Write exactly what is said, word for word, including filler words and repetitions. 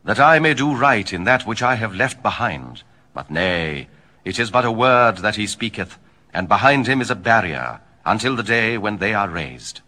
that I may do right in that which I have left behind. But nay, it is but a word that he speaketh, and behind him is a barrier, until the day when they are raised.